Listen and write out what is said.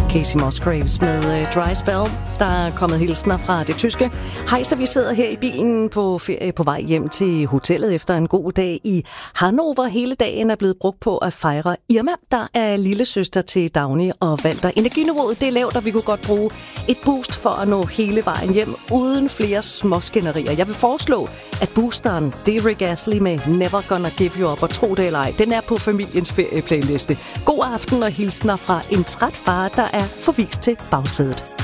Casey Musgraves med Dry Spell. Der er kommet hilsner fra det tyske. Hej, så vi sidder her i bilen på ferie på vej hjem til hotellet efter en god dag i Hannover. Hele dagen er blevet brugt på at fejre Irma, der er lillesøster til Dagny og Walter. Energiniveauet det er lavt, og vi kunne godt bruge et boost for at nå hele vejen hjem uden flere småskænderier. Jeg vil foreslå, at boosteren, det er Rick Astley med Never Gonna Give You Up, og tro det eller ej, den er på familiens ferieplayliste. God aften og hilsner fra en træt far, der er forvist til bagsædet.